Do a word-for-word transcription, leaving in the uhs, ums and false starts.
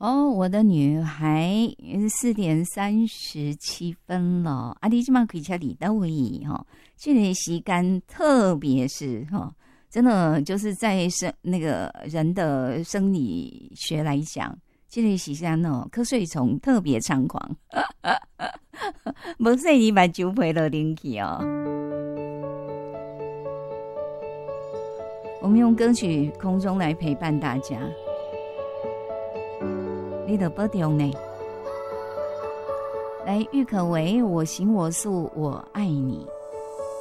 哦，我的女孩四点三十七分了，啊，你今晚可以车里到位哈，这个时间特别是哈，真的就是在生那个人的生理学来讲，这个时间哦，瞌睡虫特别猖狂，没睡你把酒陪了灵气哦。我们用歌曲空中来陪伴大家。你的保重呢？来，郁可唯，我行我素，我爱你。